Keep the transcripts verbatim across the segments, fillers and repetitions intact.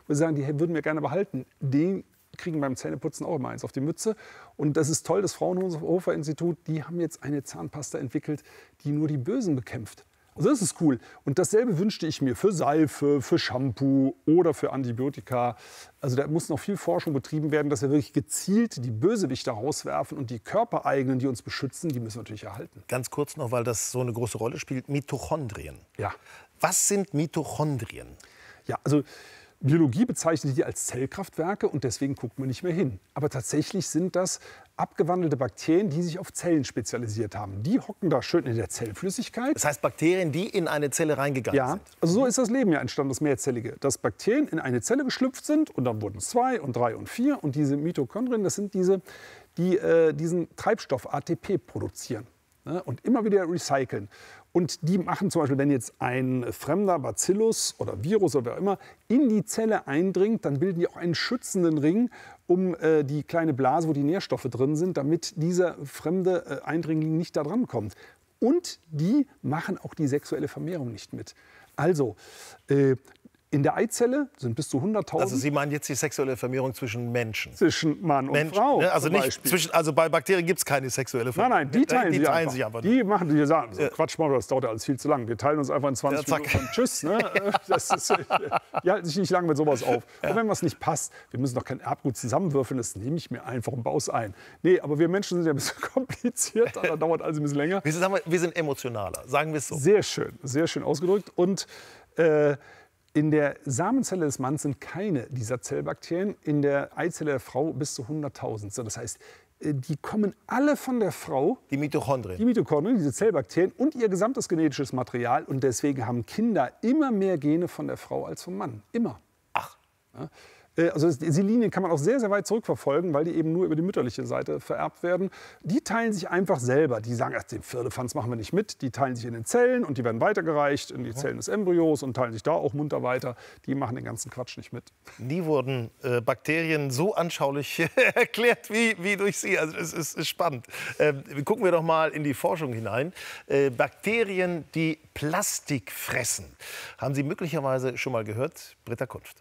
wo sie sagen, die würden wir gerne behalten, den kriegen beim Zähneputzen auch immer eins auf die Mütze. Und das ist toll, das Fraunhofer-Institut, die haben jetzt eine Zahnpasta entwickelt, die nur die Bösen bekämpft. Also das ist cool. Und dasselbe wünschte ich mir für Seife, für Shampoo oder für Antibiotika. Also da muss noch viel Forschung betrieben werden, dass wir wirklich gezielt die Bösewichte rauswerfen und die körpereigenen, die uns beschützen, die müssen wir natürlich erhalten. Ganz kurz noch, weil das so eine große Rolle spielt, Mitochondrien. Ja. Was sind Mitochondrien? Ja, also Biologie bezeichnet die als Zellkraftwerke und deswegen guckt man nicht mehr hin. Aber tatsächlich sind das abgewandelte Bakterien, die sich auf Zellen spezialisiert haben. Die hocken da schön in der Zellflüssigkeit. Das heißt Bakterien, die in eine Zelle reingegangen ja, sind? Also so ist das Leben ja entstanden, das Mehrzellige. Dass Bakterien in eine Zelle geschlüpft sind und dann wurden es zwei und drei und vier. Und diese Mitochondrien, das sind diese, die äh, diesen Treibstoff A T P produzieren, ne, und immer wieder recyceln. Und die machen zum Beispiel, wenn jetzt ein fremder Bacillus oder Virus oder wer auch immer in die Zelle eindringt, dann bilden die auch einen schützenden Ring um äh, die kleine Blase, wo die Nährstoffe drin sind, damit dieser fremde äh, Eindringling nicht da dran kommt. Und die machen auch die sexuelle Vermehrung nicht mit. Also äh, in der Eizelle sind bis zu hunderttausend. Also Sie meinen jetzt die sexuelle Vermehrung zwischen Menschen? Zwischen Mann und Mensch, Frau. Ne? Also, zum nicht zwischen, also bei Bakterien gibt es keine sexuelle Vermehrung. Nein, nein, die teilen, die die teilen einfach. sich einfach. Die machen, die sagen, so, Ja. Quatsch, machen wir, das dauert ja alles viel zu lang. Wir teilen uns einfach in zwanzig Ja, Minuten und tschüss. Ne? Das ist, die halten sich nicht lange mit sowas auf. Ja. Und wenn was nicht passt, wir müssen doch kein Erbgut zusammenwürfeln, das nehme ich mir einfach und baue es ein. Nee, aber wir Menschen sind ja ein bisschen komplizierter, da dauert alles ein bisschen länger. Wir sind, sagen wir, wir sind emotionaler, sagen wir es so. Sehr schön, sehr schön ausgedrückt. Und äh, in der Samenzelle des Mannes sind keine dieser Zellbakterien, in der Eizelle der Frau bis zu hunderttausend. So, das heißt, die kommen alle von der Frau. Die Mitochondrien. Die Mitochondrien, diese Zellbakterien und ihr gesamtes genetisches Material. Und deswegen haben Kinder immer mehr Gene von der Frau als vom Mann. Immer. Ach. Ja. Also diese Linien kann man auch sehr, sehr weit zurückverfolgen, weil die eben nur über die mütterliche Seite vererbt werden. Die teilen sich einfach selber. Die sagen, ach, den Firlefanz machen wir nicht mit. Die teilen sich in den Zellen und die werden weitergereicht in die Zellen des Embryos und teilen sich da auch munter weiter. Die machen den ganzen Quatsch nicht mit. Nie wurden äh, Bakterien so anschaulich erklärt wie, wie durch Sie. Also es ist, ist spannend. Ähm, gucken wir doch mal in die Forschung hinein. Äh, Bakterien, die Plastik fressen. Haben Sie möglicherweise schon mal gehört? Britta Kunft.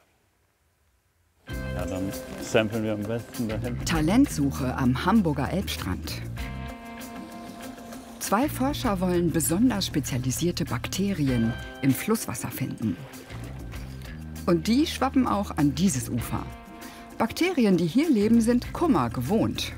Ja, dann samplen wir am besten dahin. Talentsuche am Hamburger Elbstrand. Zwei Forscher wollen besonders spezialisierte Bakterien im Flusswasser finden. Und die schwappen auch an dieses Ufer. Bakterien, die hier leben, sind Kummer gewohnt.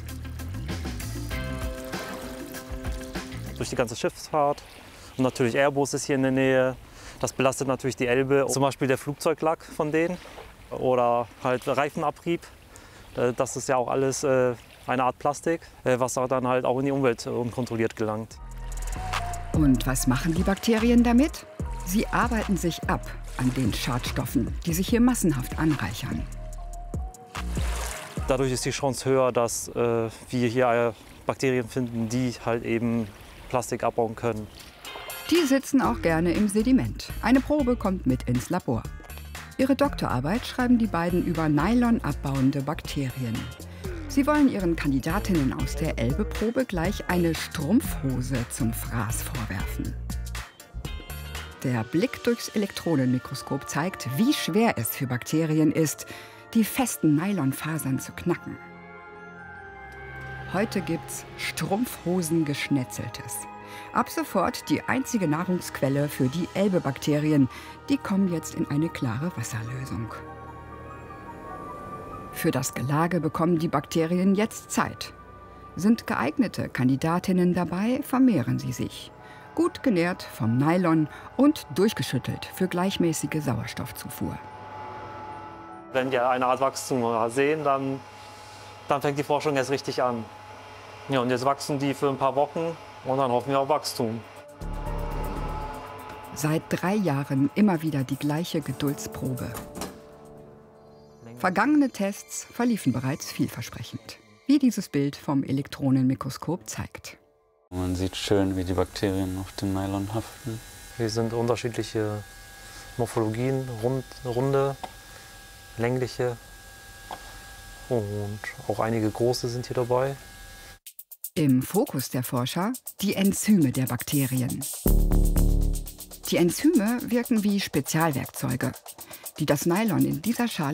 Durch die ganze Schiffsfahrt und natürlich Airbus ist hier in der Nähe. Das belastet natürlich die Elbe. Zum Beispiel der Flugzeuglack von denen. Oder halt Reifenabrieb. Das ist ja auch alles eine Art Plastik, was dann halt auch in die Umwelt unkontrolliert gelangt. Und was machen die Bakterien damit? Sie arbeiten sich ab an den Schadstoffen, die sich hier massenhaft anreichern. Dadurch ist die Chance höher, dass wir hier Bakterien finden, die halt eben Plastik abbauen können. Die sitzen auch gerne im Sediment. Eine Probe kommt mit ins Labor. Ihre Doktorarbeit schreiben die beiden über Nylon abbauende Bakterien. Sie wollen ihren Kandidatinnen aus der Elbe-Probe gleich eine Strumpfhose zum Fraß vorwerfen. Der Blick durchs Elektronenmikroskop zeigt, wie schwer es für Bakterien ist, die festen Nylonfasern zu knacken. Heute gibt's Strumpfhosen-Geschnetzeltes. Ab sofort die einzige Nahrungsquelle für die Elbe-Bakterien. Die kommen jetzt in eine klare Wasserlösung. Für das Gelage bekommen die Bakterien jetzt Zeit. Sind geeignete Kandidatinnen dabei, vermehren sie sich. Gut genährt vom Nylon und durchgeschüttelt für gleichmäßige Sauerstoffzufuhr. Wenn wir eine Art Wachstum sehen, dann, dann fängt die Forschung erst richtig an. Ja, und jetzt wachsen die für ein paar Wochen. Und dann hoffen wir auf Wachstum. Seit drei Jahren immer wieder die gleiche Geduldsprobe. Vergangene Tests verliefen bereits vielversprechend, wie dieses Bild vom Elektronenmikroskop zeigt. Man sieht schön, wie die Bakterien auf dem Nylon haften. Hier sind unterschiedliche Morphologien, rund, runde, längliche und auch einige große sind hier dabei. Im Fokus der Forscher die Enzyme der Bakterien. Die Enzyme wirken wie Spezialwerkzeuge, die das Nylon in dieser Schale